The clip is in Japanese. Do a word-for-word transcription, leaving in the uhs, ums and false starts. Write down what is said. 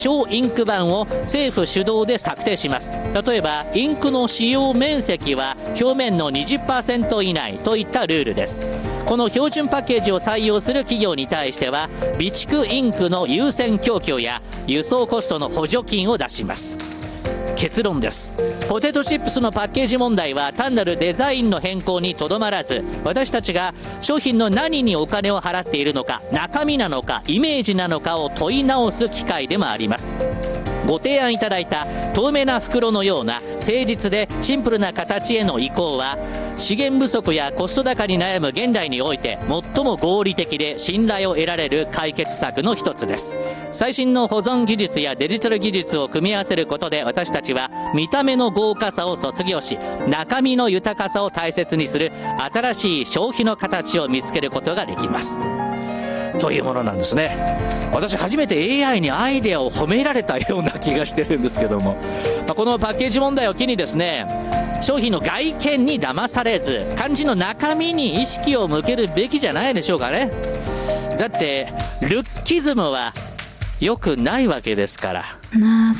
省インク版を政府主導で策定します。例えばインクの使用面積は表面の にじゅっパーセント 以内といったルールです。この標準パッケージを採用する企業に対しては備蓄インクの優先供給や輸送コストの補助金を出します。結論です。ポテトチップスのパッケージ問題は単なるデザインの変更にとどまらず、私たちが商品の何にお金を払っているのか、中身なのかイメージなのかを問い直す機会でもあります。ご提案いただいた透明な袋のような誠実でシンプルな形への移行は、資源不足やコスト高に悩む現代において最も合理的で信頼を得られる解決策の一つです。最新の保存技術やデジタル技術を組み合わせることで、私たちは見た目の豪華さを卒業し、中身の豊かさを大切にする新しい消費の形を見つけることができますというものなんですね。私初めて エーアイ にアイデアを褒められたような気がしてるんですけども、まあ、このパッケージ問題を機にですね、商品の外見に騙されず肝心の中身に意識を向けるべきじゃないでしょうかね。だってルッキズムは良くないわけですから。